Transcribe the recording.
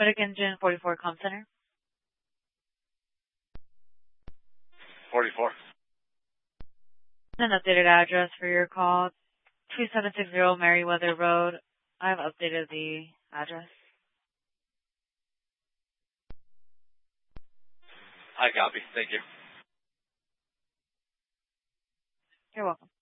Medic Engine 44 Com Center. 44. An updated address for your call, 2760 Merriweather Road. I've updated the address. I copy. Thank you. You're welcome.